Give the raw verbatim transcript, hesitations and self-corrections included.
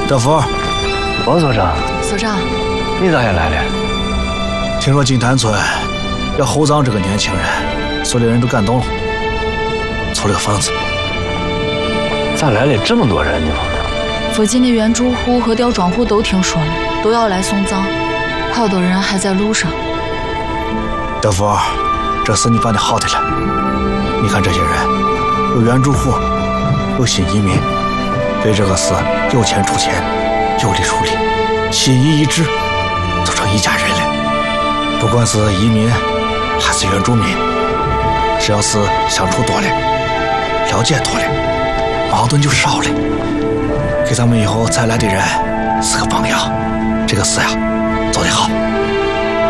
德福， 王所长。 所长， 你咋也来了？ 听说金坛村要厚葬这个年轻人，所有人都感动了，凑了个房子。 咋来了这么多人呢？ 附近的原住户和吊庄户都听说了，都要来送葬，好多人还在路上。 德福，这事你办得好的了。你看这些人，有原住户，有新移民，对这个事有钱出钱，有力出力，心意一致，就成一家人了。不管是移民还是原住民，只要是相处多了，了解多了，矛盾就少了。给咱们以后再来的人是个榜样。这个事呀，做得好。